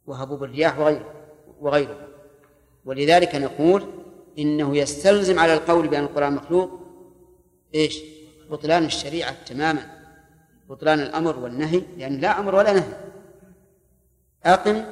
وهبوب الرياح وغيره. ولذلك نقول إنه يستلزم على القول بأن القرآن مخلوق إيش؟ بطلان الشريعة تماما، بطلان الأمر والنهي، لأن لا أمر ولا نهي. أقم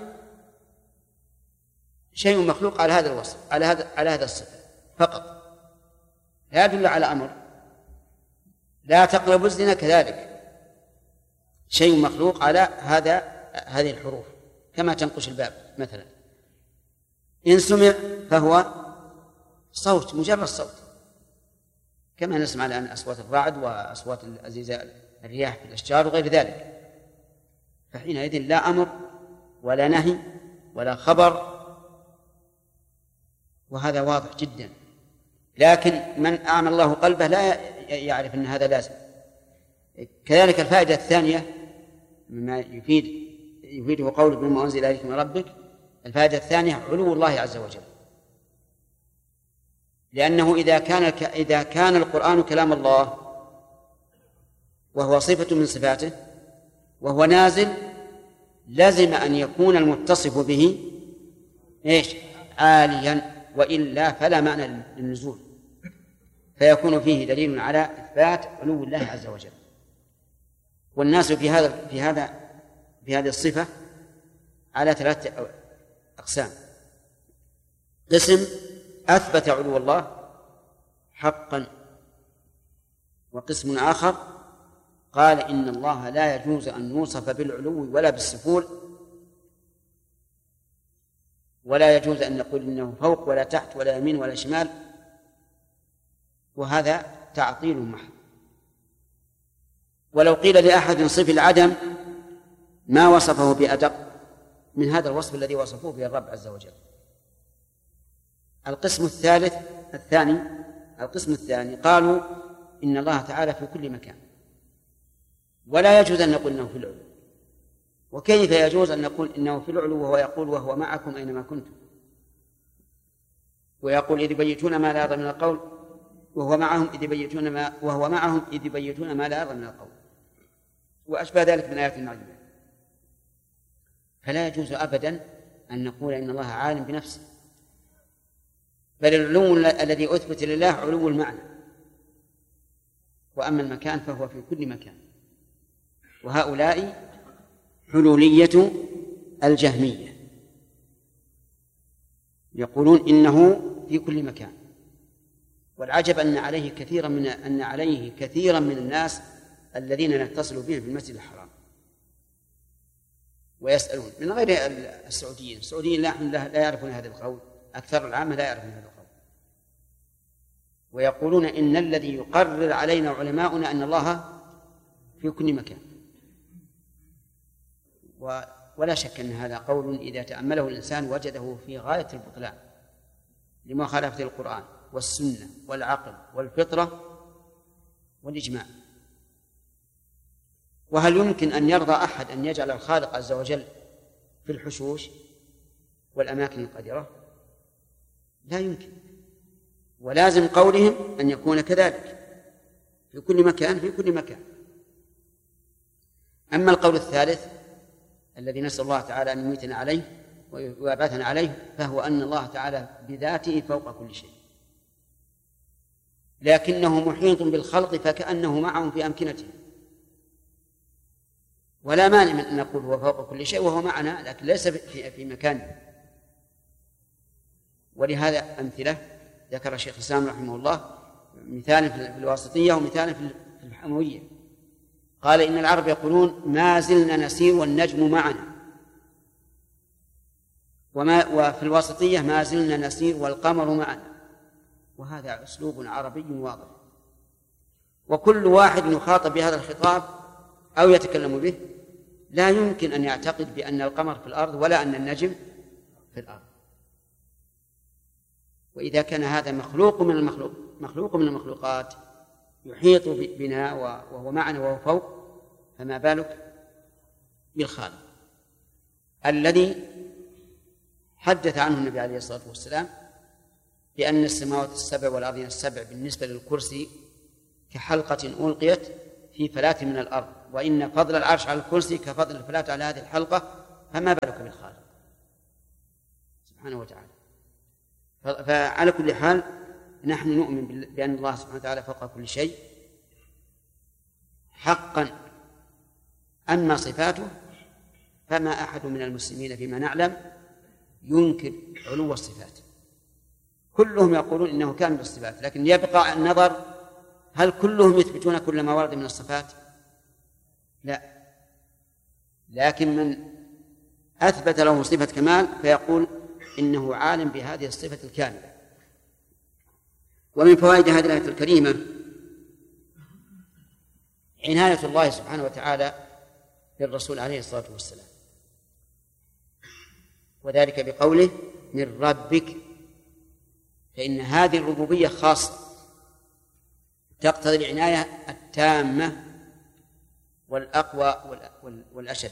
شيء مخلوق على هذا الوصف، على هذا الصفة فقط، لا يدل على أمر. لا تقربوا الزنا كذلك شيء مخلوق على هذه الحروف، كما تنقش الباب مثلا. إن سمع فهو صوت، مجرد صوت، كما نسمع الآن أصوات الرعد وأصوات الأزيزاء الرياح في الأشجار وغير ذلك. فحينئذ لا أمر ولا نهي ولا خبر، وهذا واضح جدا. لكن من أعمى الله قلبه لا يعرف أن هذا لازم. كذلك الفائدة الثانية مما يفيده قوله بما أنزل إليك من ربك، الفائدة الثانية علو الله عز وجل، لأنه إذا كان القرآن كلام الله وهو صفة من صفاته وهو نازل، لازم أن يكون المتصف به إيش؟ عاليا، وإلا فلا معنى للنزول، فيكون فيه دليل على إثبات علو الله عز وجل. والناس في هذه الصفة على 3 أقسام: قسم أثبت علو الله حقا، وقسم آخر قال إن الله لا يجوز أن يوصف بالعلو ولا بالسفول، ولا يجوز أن نقول إنه فوق ولا تحت ولا يمين ولا شمال، وهذا تعطيل محض. ولو قيل لأحد صف العدم ما وصفه بأدق من هذا الوصف الذي وصفوه به الرب عز وجل. القسم الثاني قالوا إن الله تعالى في كل مكان، ولا يجوز أن نقول إنه في العلو. وكيف يجوز أن نقول إنه في العلو وهو يقول وهو معكم أينما كنتم، ويقول إذ يبيتون ما لا يرضى من القول وهو معهم إذ يبيتون ما لا يرضى من القول، وأشبه ذلك من آيات المعجزة. فلا يجوز أبدا أن نقول إن الله عالم بنفسه، بل العلو الذي أثبت لله علو المعنى، وأما المكان فهو في كل مكان. وهؤلاء حلولية الجهمية يقولون إنه في كل مكان. والعجب أن عليه كثيرا من الناس الذين نتصل بهم في المسجد الحرام ويسألون، من غير السعوديين لا يعرفون هذا القول، أكثر العامة لا يعرفون هذا القول، ويقولون إن الذي يقرر علينا علماؤنا أن الله في كل مكان. ولا شك أن هذا قول إذا تأمله الإنسان وجده في غاية البطلان لمخالفة القرآن والسنة والعقل والفطرة والإجماع. وهل يمكن أن يرضى أحد أن يجعل الخالق عز وجل في الحشوش والأماكن القذرة؟ لا يمكن. ولازم قولهم أن يكون كذلك في كل مكان. أما القول الثالث الذي نسأل الله تعالى أن يميتنا عليه ويبعثنا عليه، فهو أن الله تعالى بذاته فوق كل شيء، لكنه محيط بالخلق فكأنه معهم في أمكنتهم، ولا مانع من أن نقول هو فوق كل شيء وهو معنا، لكن ليس في مكانه. ولهذا أمثلة ذكر الشيخ الإسلام رحمه الله، مثال في الواسطية ومثال في الحموية. قال إن العرب يقولون ما زلنا نسير والنجم معنا، وفي الواسطية ما زلنا نسير والقمر معنا، وهذا أسلوب عربي واضح. وكل واحد يخاطب بهذا الخطاب أو يتكلم به لا يمكن أن يعتقد بأن القمر في الأرض ولا أن النجم في الأرض. وإذا كان هذا مخلوق من المخلوقات يحيط بنا وهو معنا وهو فوق، فما بالك بالخالق الذي حدث عنه النبي عليه الصلاة والسلام بأن السماوات السبع والأرضين السبع بالنسبة للكرسي كحلقة ألقيت في فلاة من الأرض، وإن فضل العرش على الكرسي كفضل الفلاة على هذه الحلقة، فما بالك بالخالق. سبحانه وتعالى. فعلى كل حال نحن نؤمن بأن الله سبحانه وتعالى فوق كل شيء حقا. أما صفاته فما أحد من المسلمين فيما نعلم ينكر علو الصفات، كلهم يقولون إنه كان بالصفات، لكن يبقى النظر هل كلهم يثبتون كل ما ورد من الصفات؟ لا، لكن من أثبت له صفة كمال فيقول إنه عالم بهذه الصفة الكاملة. ومن فوائد هذه الآية الكريمة عناية الله سبحانه وتعالى بالرسول عليه الصلاة والسلام، وذلك بقوله من ربك، فإن هذه الربوبية خاصة تقتضي العناية التامة والأقوى والأشد.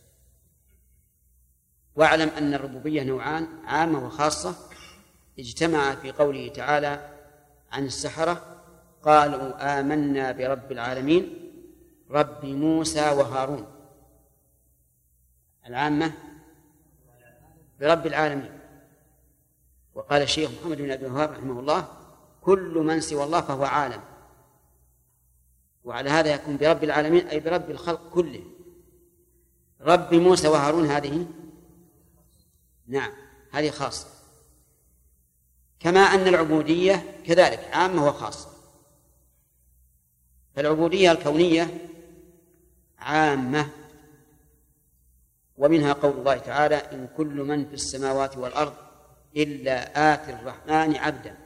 واعلم أن الربوبية نوعان، عامة وخاصة، اجتمع في قوله تعالى عن السحرة قالوا آمنا برب العالمين رب موسى وهارون. العامة برب العالمين. وقال الشيخ محمد بن عبد الوهاب رحمه الله كل من سوى الله فهو عالم، وعلى هذا يكون برب العالمين أي برب الخلق كله. رب موسى وهارون هذه نعم هذه خاصة، كما أن العبودية كذلك عامة وخاصة. فالعبودية الكونية عامة، ومنها قول الله تعالى إن كل من في السماوات والأرض إلا آتي الرحمن عبدا.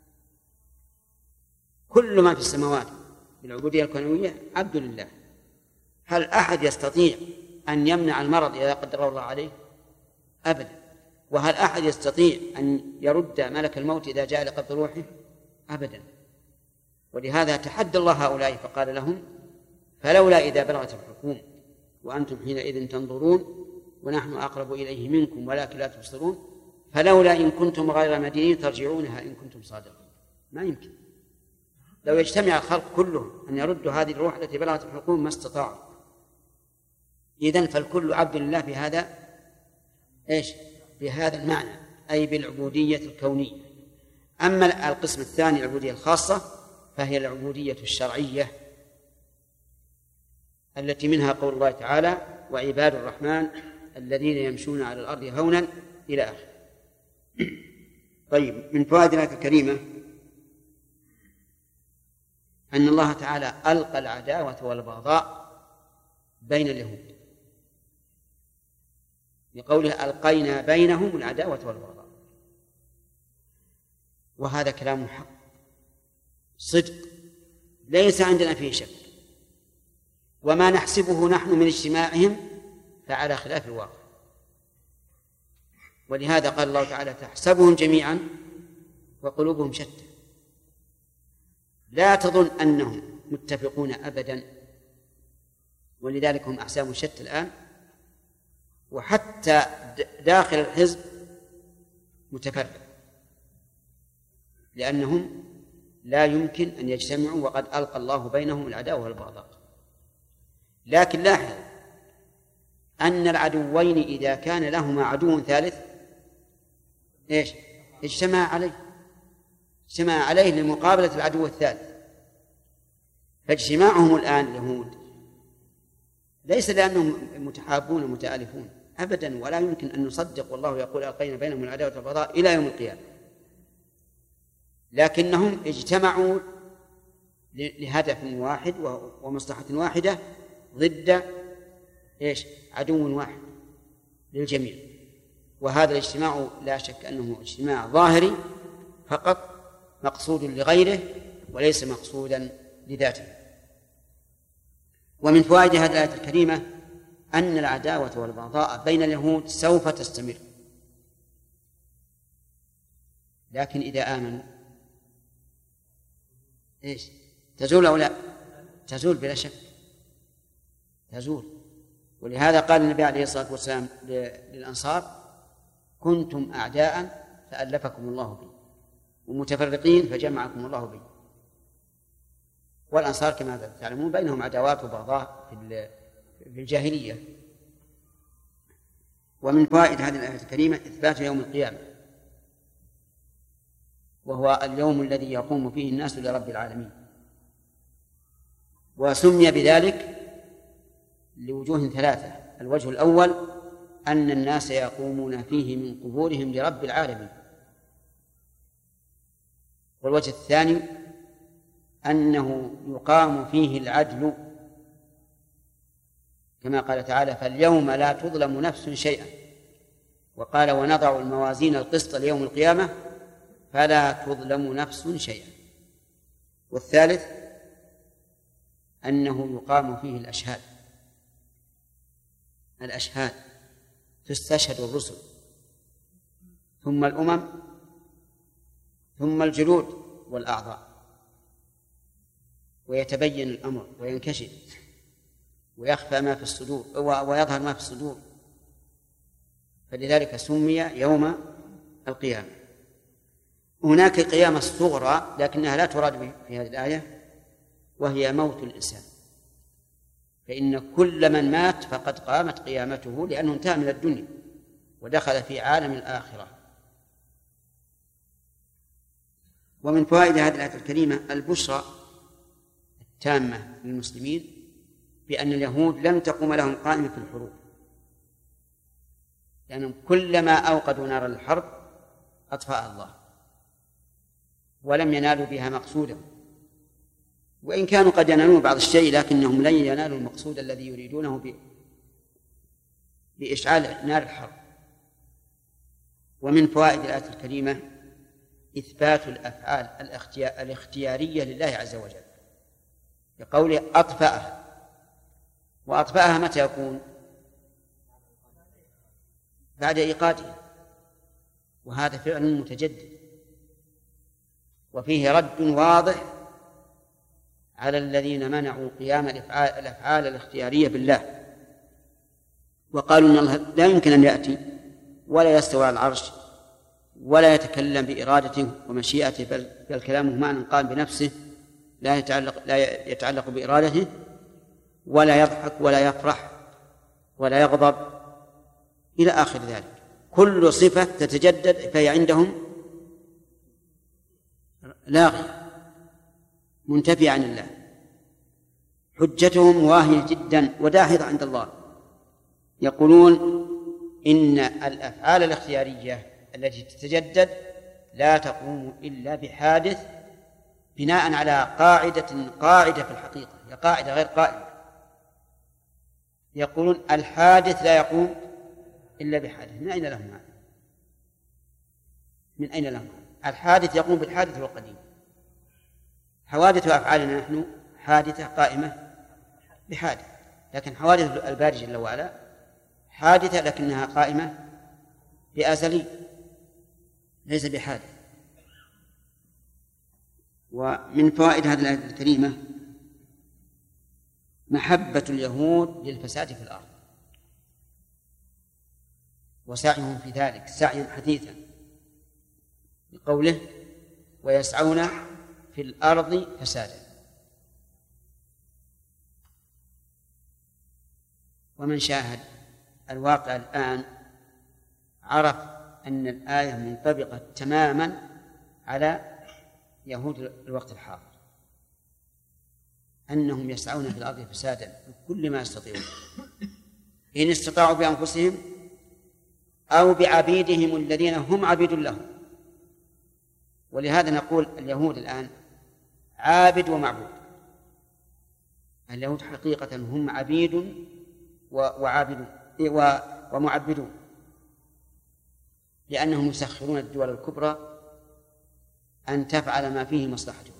كل من في السماوات بالعبودية الكونية عبد لله. هل أحد يستطيع أن يمنع المرض إذا قدر الله عليه؟ أبدا. وهل أحد يستطيع أن يرد ملك الموت إذا جاء لقبض روحه؟ أبدا. ولهذا تحدى الله هؤلاء فقال لهم فلولا إذا بلغت الحلقوم وأنتم حينئذ تنظرون ونحن أقرب إليه منكم ولكن لا تبصرون فلولا إن كنتم غير مدينين ترجعونها إن كنتم صادقين. ما يمكن. لو يجتمع الخلق كله أن يردوا هذه الروح التي بلغت الحلقوم ما استطاعوا. إذن فالكل عبد لله بهذا إيش؟ بهذا المعنى، أي بالعبودية الكونية. أما القسم الثاني العبودية الخاصة فهي العبودية الشرعية التي منها قول الله تعالى وعباد الرحمن الذين يمشون على الأرض هونا إلى آخره. طيب، من فوائد الآية الكريمة أن الله تعالى ألقى العداوة والبغضاء بين اليهود بقوله ألقينا بينهم العداوة والبغضاء، وهذا كلام حق صدق ليس عندنا فيه شك، وما نحسبه نحن من اجتماعهم فعلى خلاف الواقع. ولهذا قال الله تعالى تحسبهم جميعا وقلوبهم شتى. لا تظن أنهم متفقون أبدا، ولذلك هم أحزاب شتى الآن، وحتى داخل الحزب متفرق، لأنهم لا يمكن أن يجتمعوا وقد ألقى الله بينهم العداوة والبغضاء. لكن لاحظ أن العدوين إذا كان لهما عدو ثالث إيش؟ اجتمع عليه لمقابلة العدو الثالث. فاجتماعهم الآن اليهود ليس لأنهم متحابون ومتآلفون أبدا، ولا يمكن أن نصدق والله يقول ألقينا بينهم العداوة والبغضاء إلى يوم القيامة، لكنهم اجتمعوا لهدف واحد ومصلحة واحدة ضد إيش؟ عدو واحد للجميع. وهذا الاجتماع لا شك أنه اجتماع ظاهري فقط مقصود لغيره وليس مقصودا لذاته. ومن فوائد هذه الآية الكريمة أن العداوة والبغضاء بين اليهود سوف تستمر، لكن إذا آمنوا إيش؟ تزول أو لا؟ تزول بلا شك، تزول. ولهذا قال النبي عليه الصلاة والسلام للأنصار كنتم أعداء فألفكم الله بي ومتفرقين فجمعكم الله بي. والأنصار كما تعلمون بينهم عداوات وبغضاء في الجاهلية. ومن فوائد هذه الآية الكريمة إثبات يوم القيامة، وهو اليوم الذي يقوم فيه الناس لرب العالمين. وسمي بذلك لوجوه ثلاثة: الوجه الأول أن الناس يقومون فيه من قبورهم لرب العالمين، والوجه الثاني أنه يقام فيه العدل، كما قال تعالى: فاليوم لا تظلم نفس شيئا، وقال: ونضع الموازين القسط ليوم القيامة فلا تظلم نفس شيئا. والثالث أنه يقام فيه الأشهاد تستشهد الرسل ثم الأمم ثم الجلود والأعضاء، ويتبين الأمر وينكشف ويخفى ما في الصدور ويظهر ما في الصدور، فلذلك سمي يوم القيامة. هناك قيامة الصغرى لكنها لا تراد في هذه الآية، وهي موت الإنسان، فإن كل من مات فقد قامت قيامته، لأنه انتهى من الدنيا ودخل في عالم الآخرة. ومن فوائد هذه الآية الكريمة البشرى التامة للمسلمين بأن اليهود لم تقوم لهم قائمة في الحروب، لأنهم كلما أوقدوا نار الحرب أطفأها الله ولم ينالوا بها مقصودهم، وإن كانوا قد ينالون بعض الشيء لكنهم لن ينالوا المقصود الذي يريدونه بإشعال نار الحرب. ومن فوائد الآية الكريمة إثبات الأفعال الاختيارية لله عز وجل، بقوله أطفأها. وأطفأها متى يكون؟ بعد إيقادها، وهذا فعل متجدد، وفيه رد واضح على الذين منعوا قيام الأفعال الاختيارية بالله، وقالوا إن الله لا يمكن أن يأتي ولا يستوى على العرش ولا يتكلم بإرادته ومشيئته، بل كلامه معنى قام بنفسه لا يتعلق بإرادته، ولا يضحك ولا يفرح ولا يغضب إلى آخر ذلك. كل صفة تتجدد فهي عندهم لاغية منتفية عن الله، حجتهم واهية جدا وداحضة عند الله. يقولون إن الأفعال الاختيارية التي تتجدد لا تقوم إلا بحادث، بناء على قاعدة في الحقيقة، هي قاعدة غير قائمة. يقولون الحادث لا يقوم إلا بحادث. من أين لهم هذا؟ من أين لهم؟ الحادث يقوم بالحادث والقديم. حوادث أفعالنا نحن حادثة قائمة بحادث، لكن حوادث الباري جل وعلا حادثة لكنها قائمة بأزلي ليس بحادث. ومن فوائد هذه الآية الكريمة محبة اليهود للفساد في الأرض وسعيهم في ذلك سعيا حثيثا، بقوله ويسعون في الأرض فسادا. ومن شاهد الواقع الآن عرف أن الآية منطبقة تماما على يهود الوقت الحاضر، أنهم يسعون في الأرض فسادا بكل ما يستطيعون، إن استطاعوا بأنفسهم أو بعبيدهم الذين هم عبيد لهم. ولهذا نقول اليهود الآن عابد ومعبود. اليهود حقيقة هم عبيد وعابدون ومعبدون، لأنهم يسخرون الدول الكبرى أن تفعل ما فيه مصلحتهم،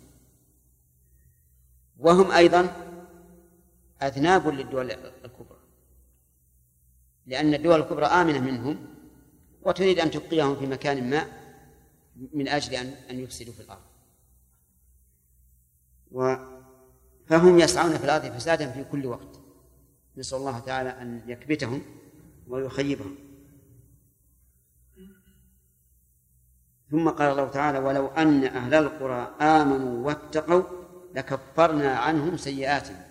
وهم أيضا أذناب للدول الكبرى، لأن الدول الكبرى آمنة منهم وتريد أن تبقيهم في مكان ما من أجل أن يفسدوا في الأرض. فهم يسعون في الأرض فسادا في كل وقت، نسأل الله تعالى أن يكبتهم ويخيبهم. ثم قال الله تعالى ولو أن أهل القرى آمنوا واتقوا لكفرنا عنهم سيئاتهم.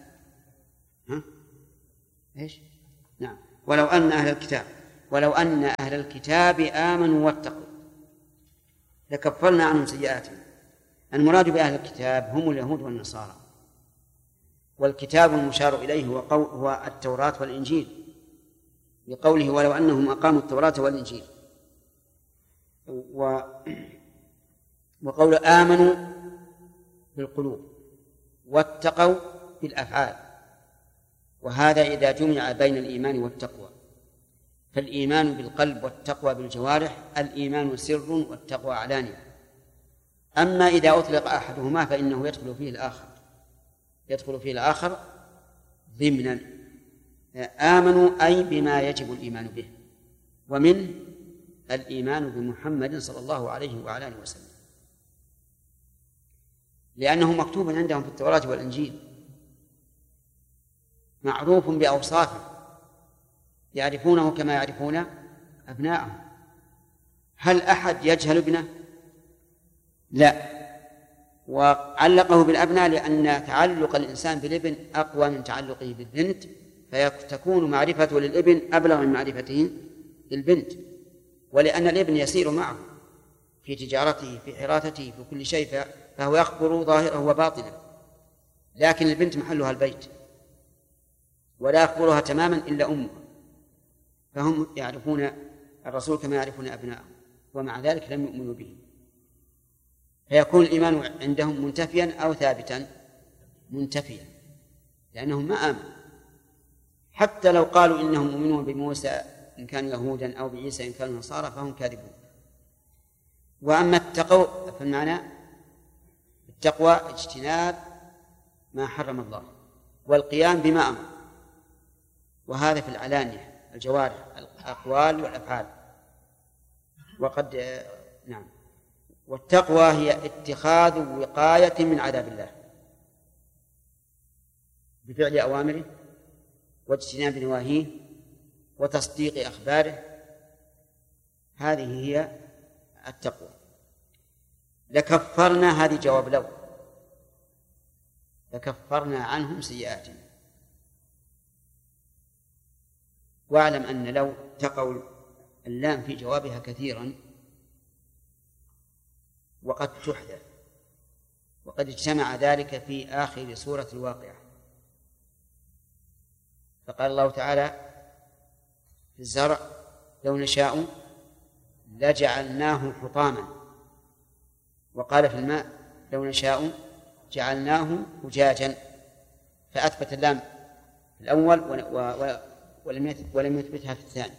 إيش؟ نعم، ولو أن أهل الكتاب آمنوا واتقوا. لكفرنا عنهم سيئاتهم. المراد بأهل الكتاب هم اليهود والنصارى، والكتاب المشار إليه هو التوراة والإنجيل، بقوله ولو أنهم أقاموا التوراة والإنجيل، وقول آمنوا بالقلوب واتقوا بالأفعال. وهذا إذا جمع بين الإيمان والتقوى، فالإيمان بالقلب والتقوى بالجوارح، الإيمان سر والتقوى علانية. أما إذا أطلق أحدهما فإنه يدخل فيه الآخر ضمنا. آمنوا أي بما يجب الإيمان به، ومن الإيمان بمحمد صلى الله عليه وعلى آله وسلم، لأنه مكتوب عندهم في التوراة والإنجيل، معروف بأوصافه، يعرفونه كما يعرفون أبناءهم. هل أحد يجهل ابنه؟ لا. وعلقه بالأبناء لأن تعلق الإنسان بالابن أقوى من تعلقه بالبنت، فتكون معرفته للابن أبلغ من معرفته للبنت، ولأن الابن يسير معه في تجارته في حراثته في كل شيء، فهو يخبر ظاهره وباطنه، لكن البنت محلها البيت ولا يخبرها تماما إلا أمه، فهم يعرفون الرسول كما يعرفون أبنائهم، ومع ذلك لم يؤمنوا به، فيكون الإيمان عندهم منتفيا أو ثابتا؟ منتفيا، لأنهم ما آمنوا. حتى لو قالوا إنهم مؤمنون بموسى إن كانوا يهودا أو بعيسى إن كانوا نصارى فهم كاذبون. وأما التقوى فالمعنى التقوى اجتناب ما حرم الله والقيام بما أمر، وهذا في العلانية، الجوارح، الأقوال والأفعال. وقد نعم. والتقوى هي اتخاذ وقاية من عذاب الله بفعل أوامره واجتناب نواهيه وتصديق أخباره، هذه هي التقوى. لكفرنا، هذه جواب لو، لكفرنا عنهم سيئاتهم. واعلم أن لو تقول اللام في جوابها كثيرا وقد تحذف، وقد اجتمع ذلك في آخر سورة الواقعة، فقال الله تعالى في الزرع لو نشاء لجعلناه حطاما، وقال في الماء لو نشاء جعلناه أجاجا، فأثبت اللام في الأول ولم يثبتها في الثاني.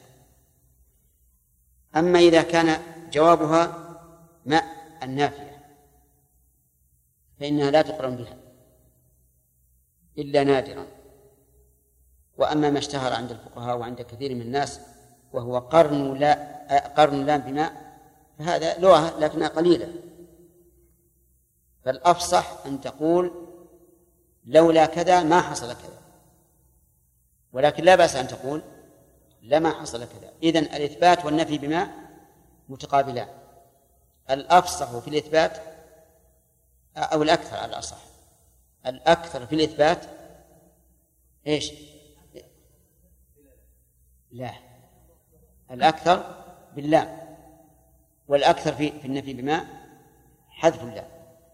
أما إذا كان جوابها ماء النافية فإنها لا تقرن بها إلا نادرا. وأما ما اشتهر عند الفقهاء وعند كثير من الناس وهو قرن لام بماء فهذا لغة لكنها قليلة، فالأفصح أن تقول لولا كذا ما حصل كذا، ولكن لا بأس أن تقول لما حصل كذا. إذن الإثبات والنفي بماء متقابلان، الأفصح في الإثبات أو الأكثر على الأصح، الأكثر في الإثبات إيش؟ لا، الأكثر بالله، والأكثر في النفي بماء حذف الله.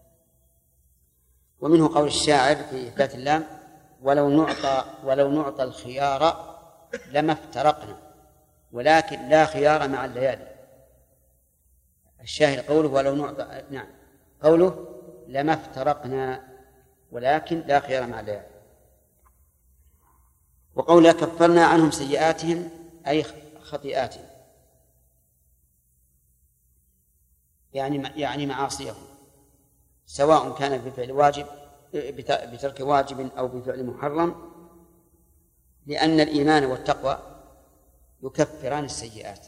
ومنه قول الشاعر في إثبات اللام ولو نعطى الخيار لما افترقنا ولكن لا خيار مع الليالي. الشاهد قوله ولو نعطى، نعم، قوله لما افترقنا ولكن لا خيار مع الليالي. وقوله كفرنا عنهم سيئاتهم أي خطيئاتهم، يعني معاصيهم، سواء كانت بفعل واجب بترك واجب أو بفعل محرم، لأن الإيمان والتقوى يكفران السيئات.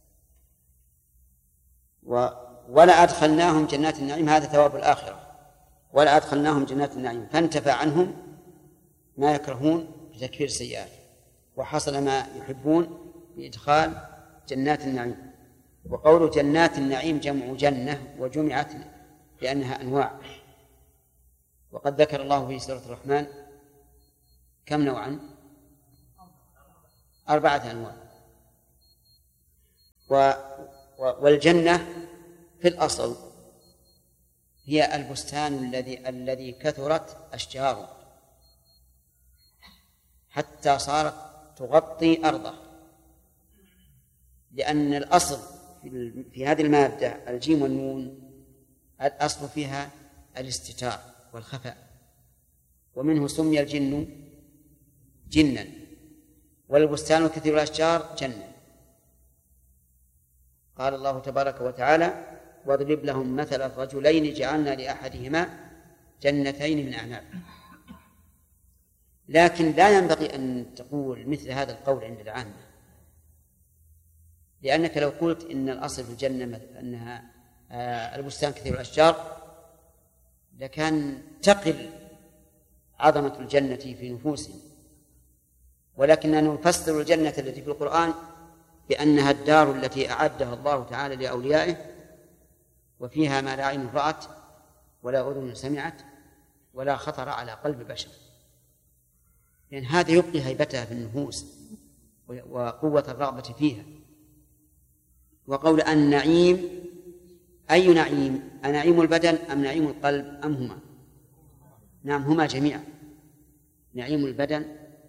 ولا أدخلناهم جنات النعيم، هذا ثواب الآخرة، ولا أدخلناهم جنات النعيم، فانتفى عنهم ما يكرهون بتكفير السيئات، وحصل ما يحبون بإدخال جنات النعيم. وقول جنات النعيم جمع جنة، وجمعت لأنها أنواع، وقد ذكر الله في سورة الرحمن كم نوعا؟ 4 أنواع. والجنة في الأصل هي البستان الذي كثرت أشجاره حتى صارت تغطي أرضه، لأن الأصل في هذه المادة الجيم والنون الأصل فيها الاستتار والخفاء، ومنه سمي الجن جنا والبستان كثير الأشجار جنة. قال الله تبارك وتعالى: واضرب لهم مثل الرجلين جعلنا لأحدهما جنتين من أعناب. لكن لا ينبغي أن تقول مثل هذا القول عند العامة، لأنك لو قلت إن الأصل في الجنة أنها البستان كثير الأشجار لكان تقل عظمة الجنة في نفوسهم، ولكننا نفسر الجنة التي في القرآن بأنها الدار التي أعدها الله تعالى لأوليائه، وفيها ما لا عين رأت ولا أذن سمعت ولا خطر على قلب بشر، لأن هذا يبقي هيبتها في النفوس وقوة الرغبة فيها. وقول النعيم، أي نعيم؟ أنعيم البدن أم نعيم القلب أم هما؟ نعم، هما جميعا. نعيم البدن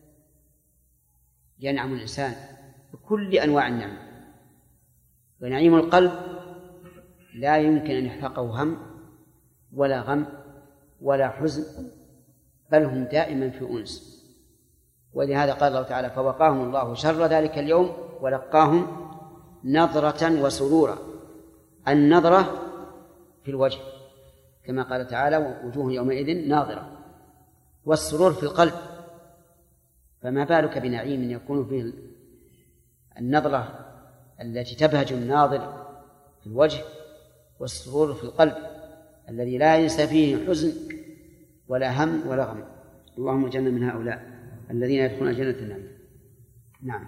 ينعم الإنسان بكل أنواع النعم، ونعيم القلب لا يمكن أن يحرقه هم ولا غم ولا حزن، بل هم دائما في أنس. ولهذا قال الله تعالى: فوقاهم الله شر ذلك اليوم ولقاهم نضرة وسرورا. النضرة في الوجه كما قال تعالى: وجوه يومئذ ناظرة، والسرور في القلب، فما بالك بنعيم يكون فيه النظرة التي تبهج الناظر في الوجه والسرور في القلب الذي لا ينسى فيه حزن ولا هم ولا غم. اللهم اجعلنا من هؤلاء الذين يدخلون جنة النعيم. نعم.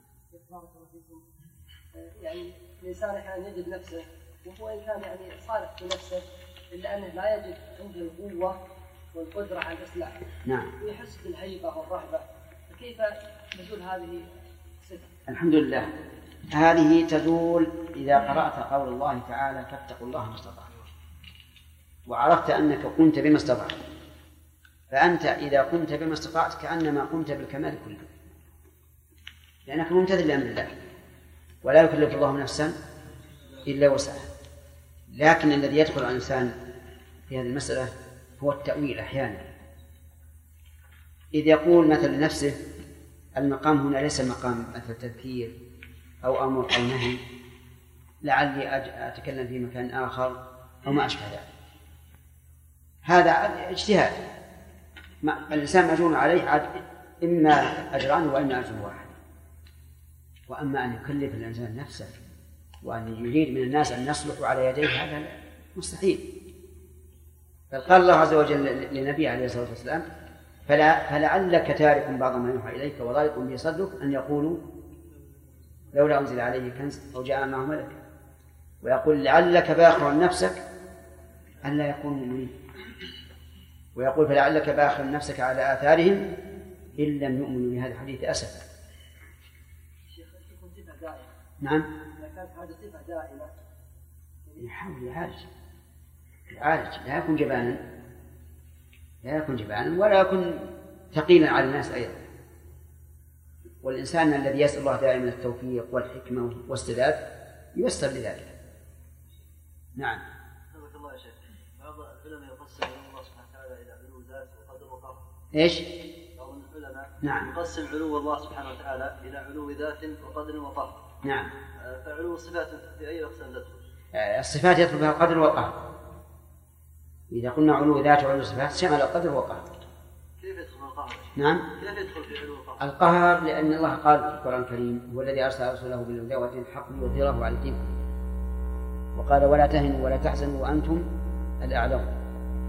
يعني الإنسان أحيانا يجد نفسه وهو إن كان يعني صالح في نفسه إلا أنه لا يجد عنده القوة والقدرة على الإصلاح. نعم. ويحس بالهيبة والرهبة، فكيف تزول هذه الصفة؟ الحمد لله، هذه تزول إذا قرأت قول الله تعالى: فاتقوا الله ما استطعتم، وعرفت أنك قمت بما استطعت. فأنت إذا قمت بما استطعت كأنما قمت بالكمال كله، لأنك ممتثل لأمر الله، ولا يكلف الله نفسا إلا وسعها. لكن الذي يدخل على الإنسان في هذه المسألة هو التأويل أحيانا، إذ يقول مثل لنفسه: المقام هنا ليس مقام مثل تذكير أو أمر أو نهي، لعلي أتكلم في مكان آخر أو ما أشبه ذلك. هذا اجتهاد، الإنسان مأجور عليه إما أجران وإما أجر واحد. وأما أن يكلف الإنسان نفسه وأن يريد من الناس أن يصلحوا على يديه، هذا مستحيل. بل قال الله عز وجل لنبيه عليه الصلاة والسلام: فلعلك تارك بعض ما يوحى إليك وضارق به صدرك أن يقولوا لولا أنزل عليه كنز أو جاء معه ملك. ويقول: لعلك باخع نفسك أن لا يكونوا مؤمنين. ويقول: فلعلك باخع نفسك على آثارهم إن لم يؤمنوا بهذا الحديث أسفا. نعم. إذا كانت هذه صفة دائمة يحاول يعالج، لا يكون جبانا ولا يكون ثقيلا على الناس أيضا. والإنسان الذي يسأل الله دائما التوفيق والحكمة والسداد ييسر لذلك. نعم. حفظك الله يا شيخ. بعض العلماء يقسم الله سبحانه وتعالى إلى علو ذات وقدر وقهر. إيش؟ بعض العلماء نعم يقسم علو الله سبحانه وتعالى إلى علو ذات وقدر وقهر. نعم. فعلو الصفات في أي أقسام تدخل؟ الصفات يدخل فيها القدر والقهر. إذا قلنا علو ذات وعلو صفات شمل القدر والقهر. كيف يدخل القهر؟ نعم. كيف يدخل في علو القهر؟ القهر لأن الله قال في القرآن الكريم: هو الذي أرسل رسوله بالهدى ودين الحق ليظهره على الدين كله، وقال: ولا تهنوا ولا تحزنوا وأنتم الأعلون.